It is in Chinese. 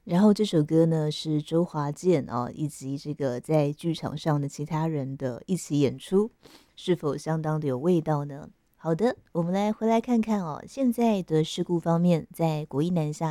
然后这首歌呢是周华健以及这个在剧场上的其他人的一起演出，是否相当的有味道呢？好的，我们来回来看看现在的事故方面，在国一南下